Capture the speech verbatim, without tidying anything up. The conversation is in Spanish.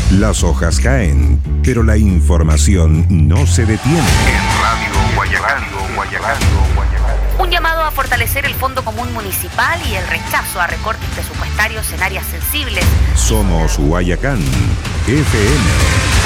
Las hojas caen, pero la información no se detiene. En Radio Guayacán, Guayacán, Guayacán. Un llamado a fortalecer el Fondo Común Municipal y el rechazo a recortes presupuestarios en áreas sensibles. Somos Guayacán F M.